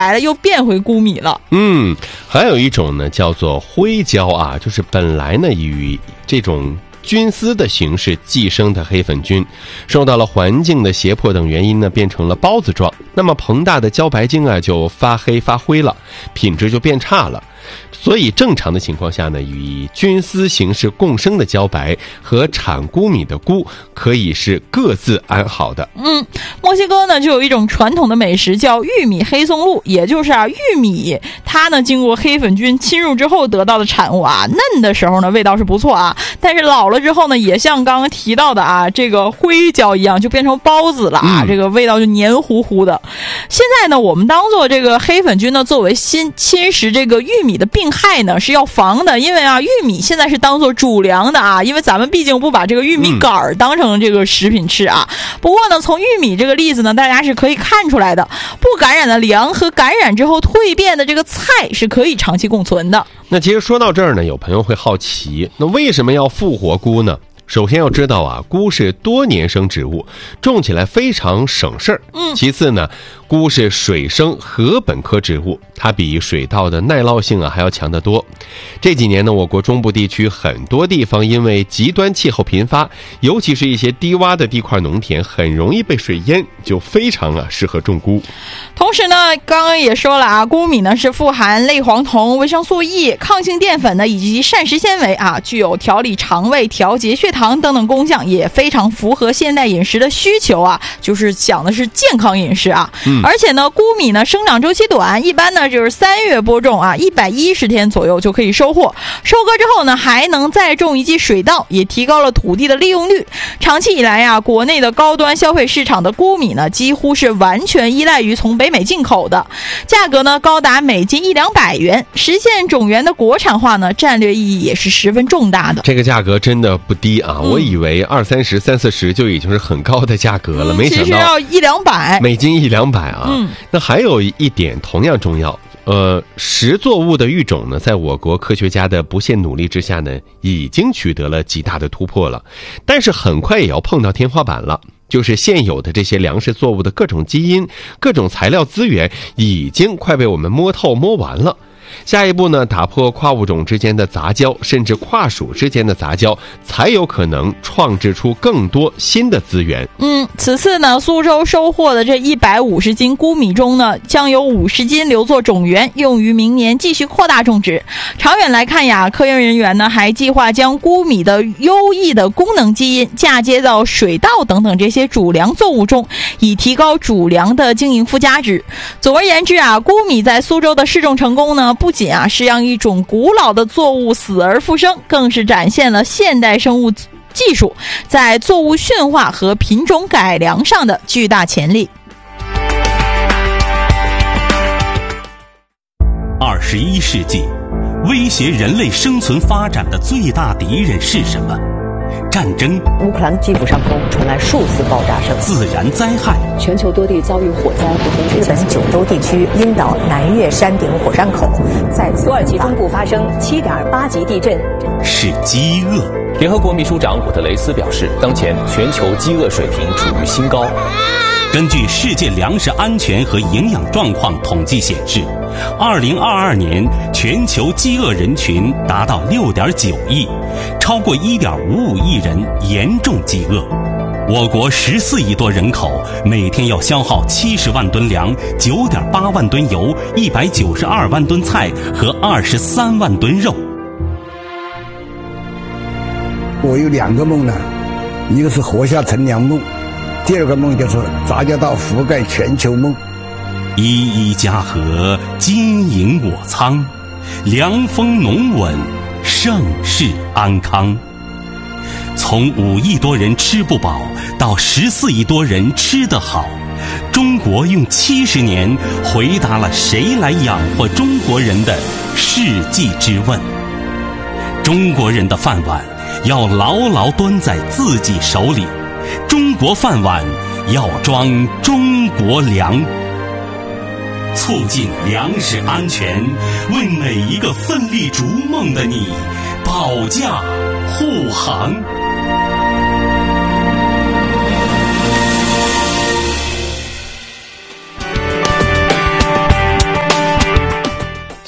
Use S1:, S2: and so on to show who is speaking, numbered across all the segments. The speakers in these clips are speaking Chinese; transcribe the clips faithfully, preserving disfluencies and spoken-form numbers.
S1: 来了又变回钴米了。
S2: 嗯，还有一种呢叫做灰胶啊，就是本来呢与这种菌丝的形式寄生的黑粉菌，受到了环境的胁迫等原因呢，变成了包子状。那么膨大的胶白晶啊，就发黑发灰了，品质就变差了。所以正常的情况下呢，与菌丝形式共生的胶白和产钴米的钴可以是各自安好的。
S1: 嗯，墨西哥呢就有一种传统的美食叫玉米黑松露，也就是啊玉米它呢经过黑粉菌侵入之后得到的产物啊，嫩的时候呢味道是不错啊，但是老了之后呢，也像刚刚提到的啊这个灰胶一样，就变成包子了啊、嗯，这个味道就黏糊糊的。现在呢，我们当做这个黑粉菌呢作为新侵蚀这个玉米的病害呢是要防的，因为啊玉米现在是当做主粮的啊，因为咱们毕竟不把这个玉米杆儿当成这个食品吃啊。不过呢，从玉米这个例子呢，大家是可以看出来的，不感染的粮和感染之后蜕变的这个菜是可以长期共存的。
S2: 那其实说到这儿呢，有朋友会好奇，那为什么要复活钴呢？首先要知道啊，钴是多年生植物，种起来非常省事儿。嗯，其次呢，钴是水生禾本科植物，它比水稻的耐涝性啊还要强得多。这几年呢，我国中部地区很多地方因为极端气候频发，尤其是一些低洼的地块农田，很容易被水淹，就非常啊适合种钴。
S1: 同时呢，刚刚也说了啊，钴米呢是富含类黄酮、维生素 E、抗性淀粉呢以及膳食纤维啊，具有调理肠胃、调节血糖等等功效，也非常符合现代饮食的需求啊，就是讲的是健康饮食啊。嗯、而且呢，钴米呢生长周期短，一般呢就是三月播种啊，一百一十天左右就可以收获。收割之后呢，还能再种一季水稻，也提高了土地的利用率。长期以来啊，国内的高端消费市场的钴米呢，几乎是完全依赖于从北美进口的，价格呢高达每斤一两百元，实现种源的国产化呢，战略意义也是十分重大的。
S2: 这个价格真的不低啊！嗯、我以为二三十、三四十就已经是很高的价格了，嗯、没想到
S1: 其实要一两百，
S2: 每斤一两百啊！嗯，那还有一点同样重要。呃，食作物的育种呢，在我国科学家的不懈努力之下呢，已经取得了极大的突破了，但是很快也要碰到天花板了。就是现有的这些粮食作物的各种基因、各种材料资源已经快被我们摸透摸完了。下一步呢，打破跨物种之间的杂交，甚至跨属之间的杂交，才有可能创制出更多新的资源。
S1: 嗯，此次呢，苏州收获的这一百五十斤钴米中呢，将有五十斤留作种源，用于明年继续扩大种植。长远来看呀，科研人员呢还计划将钴米的优异的功能基因嫁接到水稻等等这些主粮作物中，以提高主粮的经营附加值。总而言之啊，钴米在苏州的试种成功呢，不仅啊是让一种古老的作物死而复生，更是展现了现代生物技术在作物驯化和品种改良上的巨大潜力。
S3: 二十一世纪，威胁人类生存发展的最大敌人是什么？战争。
S4: 乌克兰基辅上空传来数次爆炸声。
S3: 自然灾害。
S4: 全球多地遭遇火灾。日本九州地区樱岛南岳山顶火山口再次。土耳其中部发生七点八级地震。
S3: 是饥饿。
S5: 联合国秘书长古特雷斯表示，当前全球饥饿水平处于新高。
S3: 根据世界粮食安全和营养状况统计显示，二零二二年全球饥饿人群达到六点九亿，超过一点五五亿人严重饥饿。我国十四亿多人口，每天要消耗七十万吨粮、九点八万吨油、一百九十二万吨菜和二十三万吨肉。
S6: 我有两个梦呢，一个是活下乘凉梦，第二个梦就是杂交稻覆盖全球梦。
S3: 一一家和，金营我仓，凉风农稳，盛世安康。从五亿多人吃不饱到十四亿多人吃得好，中国用七十年回答了谁来养活中国人的世纪之问。中国人的饭碗要牢牢端在自己手里，中国饭碗要装中国粮。促进粮食安全，为每一个奋力逐梦的你保驾护航。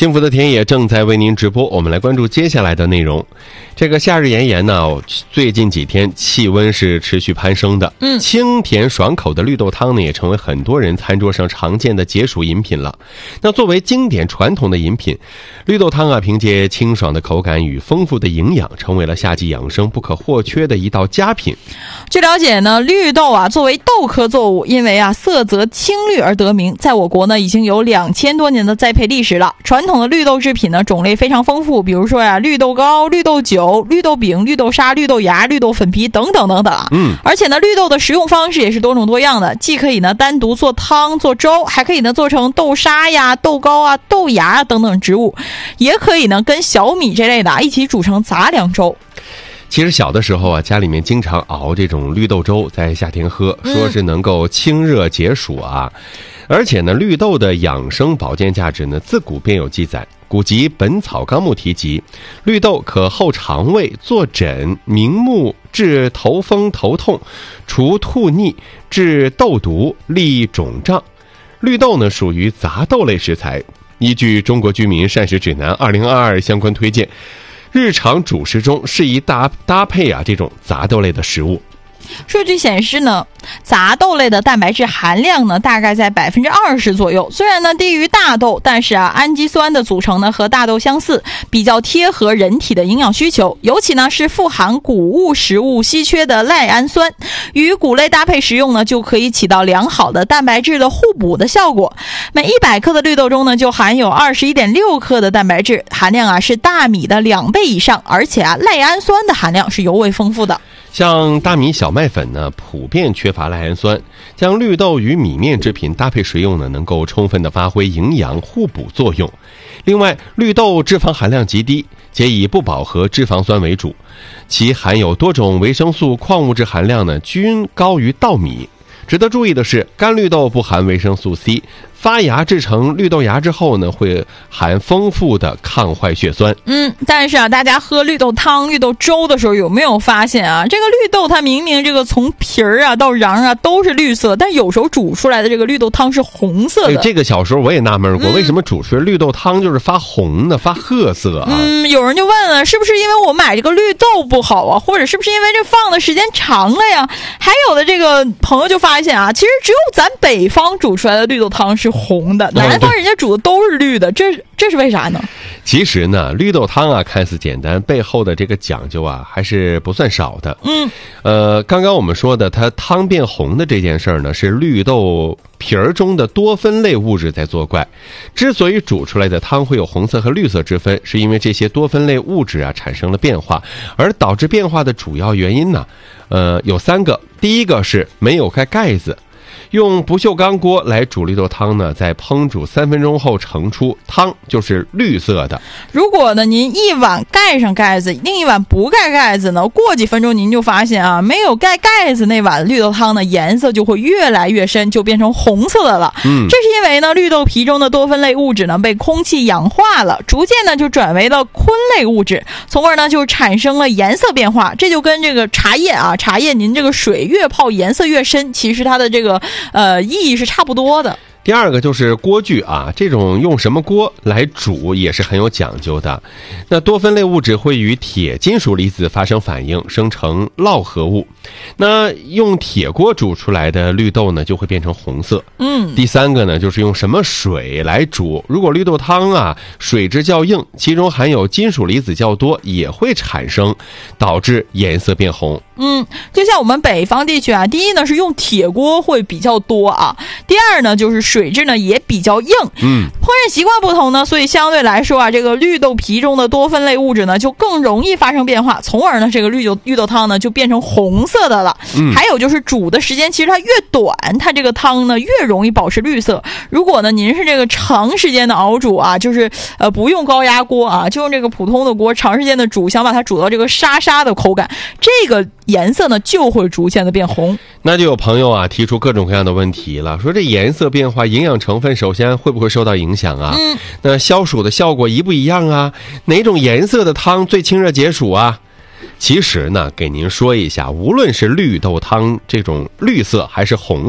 S2: 幸福的田野正在为您直播，我们来关注接下来的内容。这个夏日炎炎呢，最近几天气温是持续攀升的。嗯，清甜爽口的绿豆汤呢，也成为很多人餐桌上常见的解暑饮品了。那作为经典传统的饮品，绿豆汤啊，凭借清爽的口感与丰富的营养，成为了夏季养生不可或缺的一道佳品。
S1: 据了解呢，绿豆啊作为豆科作物，因为啊色泽青绿而得名，在我国呢已经有两千多年的栽培历史了。传统的绿豆制品呢种类非常丰富，比如说呀、啊、绿豆糕、绿豆酒、绿豆饼、绿豆沙、绿豆芽、绿豆粉皮等等等等啊。嗯，而且呢绿豆的食用方式也是多种多样的，既可以呢单独做汤做粥，还可以呢做成豆沙呀、豆糕啊、豆芽啊等等植物，也可以呢跟小米这类的、啊、一起煮成杂粮粥。
S2: 其实小的时候啊，家里面经常熬这种绿豆粥，在夏天喝，说是能够清热解暑啊。嗯、而且呢，绿豆的养生保健价值呢，自古便有记载。古籍《本草纲目》提及，绿豆可厚肠胃、坐诊、明目、治头风头痛、除吐逆、治痘毒、利肿胀。绿豆呢，属于杂豆类食材。依据《中国居民膳食指南二零二二》相关推荐，日常主食中适宜搭搭配啊这种杂豆类的食物。
S1: 数据显示呢，杂豆类的蛋白质含量呢大概在百分之二十左右。虽然呢低于大豆，但是啊氨基酸的组成呢和大豆相似，比较贴合人体的营养需求。尤其呢是富含谷物食物稀缺的赖氨酸，与谷类搭配食用呢，就可以起到良好的蛋白质的互补的效果。每一百克的绿豆中呢，就含有二十一点六克的蛋白质，含量啊是大米的两倍以上，而且啊赖氨酸的含量是尤为丰富的。
S2: 像大米、小麦粉呢，普遍缺乏赖氨酸，将绿豆与米面制品搭配食用呢，能够充分的发挥营养互补作用。另外，绿豆脂肪含量极低，且以不饱和脂肪酸为主，其含有多种维生素、矿物质含量呢，均高于稻米。值得注意的是，干绿豆不含维生素 C， 发芽制成绿豆芽之后呢，会含丰富的抗坏血酸。
S1: 嗯，但是啊，大家喝绿豆汤、绿豆粥的时候，有没有发现啊，这个绿豆它明明这个从皮儿啊到瓤啊都是绿色，但有时候煮出来的这个绿豆汤是红色的。
S2: 哎、这个小时候我也纳闷过、嗯，为什么煮出来绿豆汤就是发红的、发褐色啊？
S1: 嗯，有人就问了，是不是因为我买这个绿豆不好啊，或者是不是因为这放的时间长了呀？还有的这个朋友就发现啊，其实只有咱北方煮出来的绿豆汤是红的，南方人家煮的都是绿的，这这是为啥呢？
S2: 其实呢，绿豆汤啊看似简单，背后的这个讲究啊还是不算少的。嗯，呃，刚刚我们说的它汤变红的这件事儿呢，是绿豆皮儿中的多酚类物质在作怪。之所以煮出来的汤会有红色和绿色之分，是因为这些多酚类物质啊产生了变化，而导致变化的主要原因呢，呃，有三个。第一个是没有盖盖子。用不锈钢锅来煮绿豆汤呢，在烹煮三分钟后盛出，汤就是绿色的。
S1: 如果呢您一碗盖上盖子，另一碗不盖盖子呢，过几分钟您就发现啊，没有盖盖子那碗绿豆汤呢，颜色就会越来越深，就变成红色的了。嗯，这是因为呢绿豆皮中的多酚类物质呢被空气氧化了，逐渐呢就转为了醌类物质，从而呢就产生了颜色变化。这就跟这个茶叶啊，茶叶您这个水越泡颜色越深，其实它的这个呃，意义是差不多的。
S2: 第二个就是锅具啊，这种用什么锅来煮也是很有讲究的。那多酚类物质会与铁金属离子发生反应，生成烙合物。那用铁锅煮出来的绿豆呢，就会变成红色。嗯。第三个呢，就是用什么水来煮。如果绿豆汤啊水质较硬，其中含有金属离子较多，也会产生导致颜色变红。
S1: 嗯，就像我们北方地区啊，第一呢是用铁锅会比较多啊，第二呢就是水质呢也比较硬。嗯，烹饪习惯不同呢，所以相对来说啊，这个绿豆皮中的多酚类物质呢就更容易发生变化，从而呢这个绿豆绿豆汤呢就变成红色的了。嗯，还有就是煮的时间其实它越短，它这个汤呢越容易保持绿色。如果呢您是这个长时间的熬煮啊，就是呃不用高压锅啊，就用这个普通的锅长时间的煮，想把它煮到这个沙沙的口感，这个颜色呢就会逐渐的变红。
S2: 那就有朋友啊提出各种各样的问题了，说这颜色变化，营养成分首先会不会受到影响啊？嗯，那消暑的效果一不一样啊？哪种颜色的汤最清热解暑啊？其实呢，给您说一下，无论是绿豆汤这种绿色还是红色，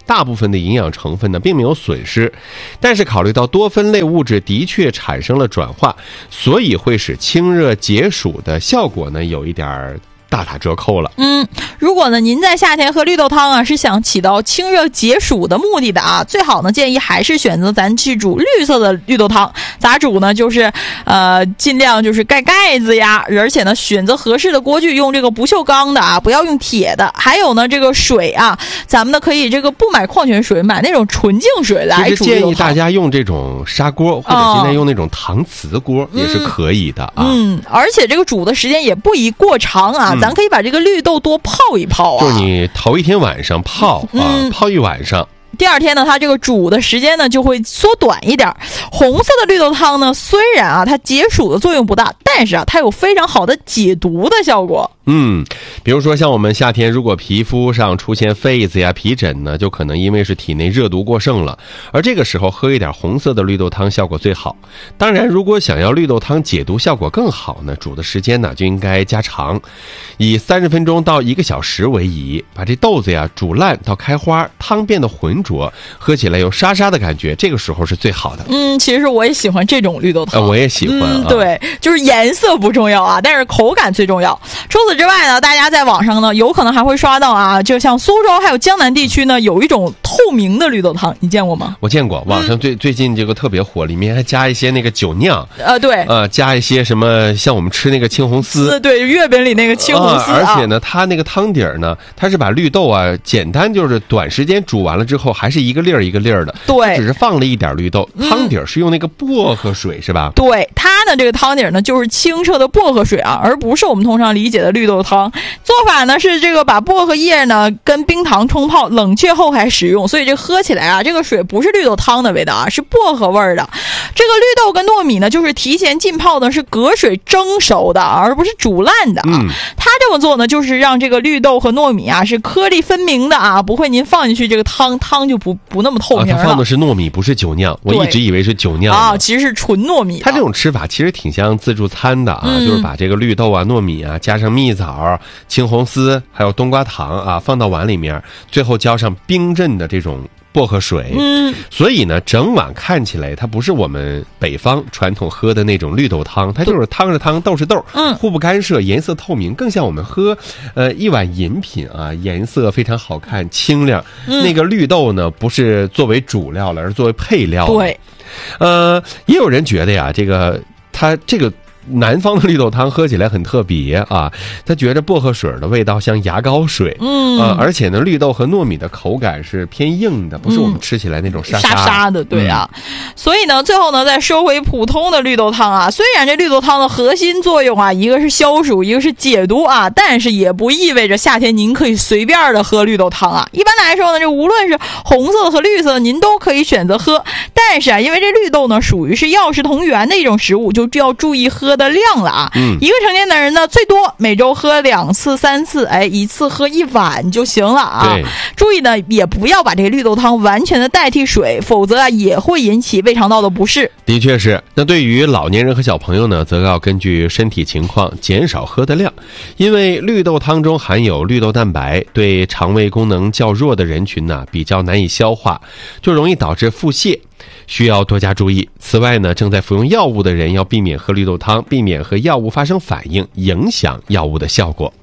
S2: 大部分的营养成分呢并没有损失，但是考虑到多酚类物质的确产生了转化，所以会使清热解暑的效果呢有一点大打折扣了。
S1: 嗯，如果呢您在夏天喝绿豆汤啊，是想起到清热解暑的目的的啊，最好呢建议还是选择咱去煮绿色的绿豆汤。咋煮呢？就是呃尽量就是盖盖子呀，而且呢选择合适的锅具，用这个不锈钢的啊，不要用铁的。还有呢这个水啊，咱们呢可以这个不买矿泉水，买那种纯净水来煮绿豆汤。
S2: 建议大家用这种砂锅，或者现在用那种搪瓷锅、嗯、也是可以的啊。
S1: 嗯，而且这个煮的时间也不宜过长啊。嗯，咱可以把这个绿豆多泡一泡啊，
S2: 就是你头一天晚上泡啊、嗯，泡一晚上。
S1: 第二天呢，它这个煮的时间呢就会缩短一点。红色的绿豆汤呢，虽然啊它解暑的作用不大，但是啊它有非常好的解毒的效果。
S2: 嗯，比如说像我们夏天如果皮肤上出现痱子呀、皮疹呢，就可能因为是体内热毒过剩了，而这个时候喝一点红色的绿豆汤效果最好。当然，如果想要绿豆汤解毒效果更好呢，煮的时间呢就应该加长，以三十分钟到一个小时为宜，把这豆子呀煮烂到开花，汤变得浑浊，喝起来有沙沙的感觉，这个时候是最好的。
S1: 嗯，其实我也喜欢这种绿豆汤，
S2: 呃、我也喜欢、
S1: 嗯。对，就是颜色不重要啊，但是口感最重要。除此之外呢，大家在网上呢有可能还会刷到啊，就像苏州还有江南地区呢有一种透明的绿豆汤，你见过吗？
S2: 我见过，网上最、嗯、最近这个特别火，里面还加一些那个酒酿，
S1: 呃对，
S2: 呃加一些什么像我们吃那个青红丝，
S1: 对，月饼里那个青红丝、
S2: 呃、而且呢它那个汤底儿呢，它是把绿豆啊简单就是短时间煮完了之后还是一个粒儿一个粒儿的，
S1: 对，
S2: 只是放了一点绿豆，汤底儿是用那个薄荷水、嗯、是吧？
S1: 对，它呢这个汤底儿呢就是清澈的薄荷水啊，而不是我们通常理解的绿豆汤。做法呢是这个把薄荷叶呢跟冰糖冲泡，冷却后还食用，所以这喝起来啊，这个水不是绿豆汤的味道啊，是薄荷味儿的。这个绿豆跟糯米呢，就是提前浸泡的，是隔水蒸熟的，而不是煮烂的啊。嗯、它这么做呢，就是让这个绿豆和糯米啊是颗粒分明的啊，不会您放进去这个汤汤就不不那么透明了。
S2: 啊、它放的是糯米，不是酒酿，我一直以为是酒酿
S1: 啊，其实是纯糯米。
S2: 它这种吃法其实挺像自助餐的啊，嗯、就是把这个绿豆啊、糯米啊，加上蜜枣、青红丝还有冬瓜糖啊，放到碗里面，最后浇上冰镇的这种薄荷水。嗯，所以呢，整碗看起来它不是我们北方传统喝的那种绿豆汤，它就是汤是汤，豆是豆，嗯，互不干涉，颜色透明，更像我们喝呃一碗饮品啊，颜色非常好看，清亮。嗯、那个绿豆呢，不是作为主料了，而是作为配料。
S1: 对，
S2: 呃，也有人觉得呀，这个它这个。南方的绿豆汤喝起来很特别啊，他觉得薄荷水的味道像牙膏水，嗯啊，而且呢，绿豆和糯米的口感是偏硬的，不是我们吃起来那种沙
S1: 沙沙的，对啊。嗯、所以呢，最后呢，再说回普通的绿豆汤啊，虽然这绿豆汤的核心作用啊，一个是消暑，一个是解毒啊，但是也不意味着夏天您可以随便的喝绿豆汤啊。一般来说呢，这无论是红色和绿色，您都可以选择喝，但是啊，因为这绿豆呢属于是药食同源的一种食物，就要注意喝的量了啊。嗯，一个成年的人呢，最多每周喝两次三次，哎，一次喝一碗就行了啊。
S2: 对，
S1: 注意呢，也不要把这个绿豆汤完全的代替水，否则啊也会引起胃肠道的不适。
S2: 的确是。那对于老年人和小朋友呢，则要根据身体情况减少喝的量，因为绿豆汤中含有绿豆蛋白，对肠胃功能较弱的人群呢比较难以消化，就容易导致腹泻，需要多加注意。此外呢，正在服用药物的人要避免喝绿豆汤，避免和药物发生反应，影响药物的效果。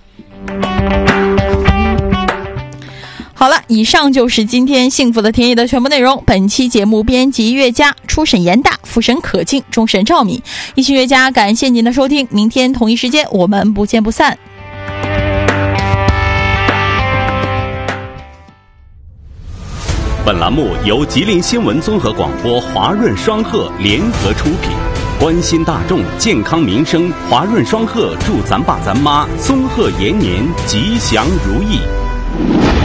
S1: 好了，以上就是今天幸福的田野的全部内容。本期节目编辑岳佳，初审严大，复审可敬，终审赵敏，一群岳佳，感谢您的收听，明天同一时间我们不见不散。
S3: 本栏目由吉林新闻综合广播华润双鹤联合出品，关心大众健康民生，华润双鹤祝咱爸咱妈松鹤延年，吉祥如意。